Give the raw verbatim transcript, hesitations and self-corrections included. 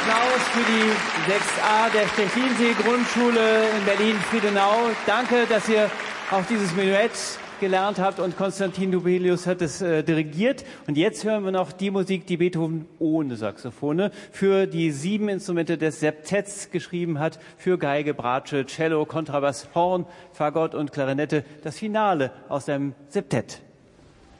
Applaus für die sechs a der Stechlin-See-Grundschule in Berlin-Friedenau. Danke, dass ihr auch dieses Menuett gelernt habt und Konstantin Dubelius hat es äh, dirigiert. Und jetzt hören wir noch die Musik, die Beethoven ohne Saxophone für die sieben Instrumente des Septetts geschrieben hat, für Geige, Bratsche, Cello, Kontrabass, Horn, Fagott und Klarinette. Das Finale aus seinem Septett.